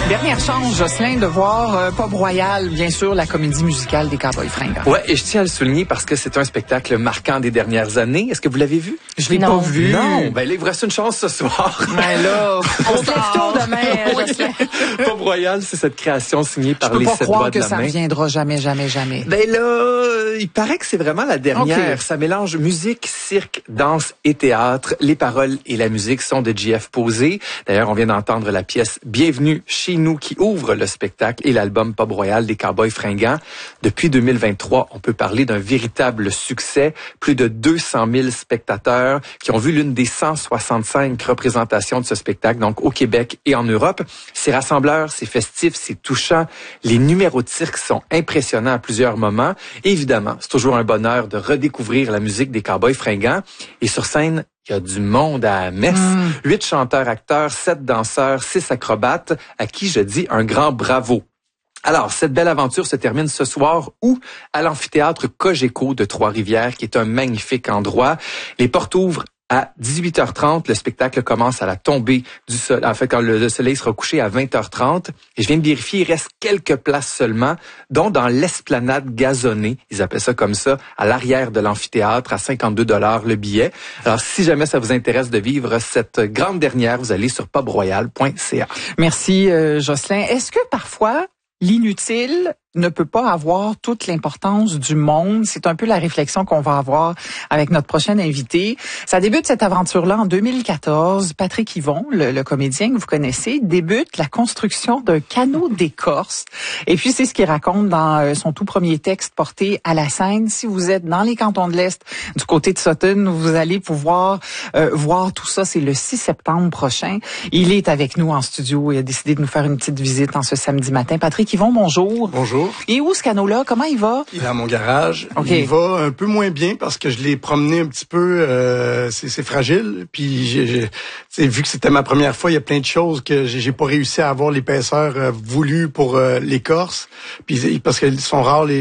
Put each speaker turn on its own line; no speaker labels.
Dernière chance, Jocelyn, de voir Pub Royal, bien sûr, la comédie musicale des Cowboys Fringants.
Ouais, et je tiens à le souligner parce que c'est un spectacle marquant des dernières années. Est-ce que vous l'avez vu?
Je l'ai pas vu.
Non, ben là, il vous reste une chance ce soir.
Ben là,
on se lève tôt demain, Jocelyn.
Pub Royal, c'est cette création signée par les 7 doigts de la main.
Je peux pas croire que ça reviendra jamais.
Ben là, il paraît que c'est vraiment la dernière. Okay. Ça mélange musique, cirque, danse et théâtre. Les paroles et la musique sont de J.F. Posé. D'ailleurs, on vient d'entendre la pièce Bienvenue chez nous qui ouvre le spectacle et l'album Pub Royal des Cowboys Fringants. Depuis 2023, on peut parler d'un véritable succès. Plus de 200 000 spectateurs qui ont vu l'une des 165 représentations de ce spectacle, donc au Québec et en Europe. C'est rassembleur, c'est festif, c'est touchant. Les numéros de cirque sont impressionnants à plusieurs moments. Et évidemment, c'est toujours un bonheur de redécouvrir la musique des Cowboys Fringants. Et sur scène, il y a du monde à Metz. 8 chanteurs-acteurs, 7 danseurs, 6 acrobates, à qui je dis un grand bravo. Alors, cette belle aventure se termine ce soir à l'amphithéâtre Cogeco de Trois-Rivières, qui est un magnifique endroit. Les portes ouvrent à 18h30, le spectacle commence à la tombée du soleil. En fait, quand le soleil sera couché à 20h30. Et je viens de vérifier, il reste quelques places seulement, dont dans l'esplanade gazonnée, ils appellent ça comme ça, à l'arrière de l'amphithéâtre, à 52 $ le billet. Alors, si jamais ça vous intéresse de vivre cette grande dernière, vous allez sur pubroyal.ca.
Merci, Jocelyn. Est-ce que parfois, l'inutile ne peut pas avoir toute l'importance du monde? C'est un peu la réflexion qu'on va avoir avec notre prochain invité. Ça débute cette aventure-là en 2014. Patrick Yvon, le comédien que vous connaissez, débute la construction d'un canot d'écorce. Et puis, c'est ce qu'il raconte dans son tout premier texte porté à la scène. Si vous êtes dans les cantons de l'Est, du côté de Sutton, vous allez pouvoir voir tout ça. C'est le 6 septembre prochain. Il est avec nous en studio et a décidé de nous faire une petite visite en ce samedi matin. Patrick Yvon, bonjour.
Bonjour.
Et où ce canot-là? Comment il va?
Il est à mon garage.
Okay.
Il va un peu moins bien parce que je l'ai promené un petit peu. C'est fragile. Puis vu que c'était ma première fois, il y a plein de choses que j'ai pas réussi à avoir l'épaisseur voulue pour l'écorce. Puis parce qu'elles sont rares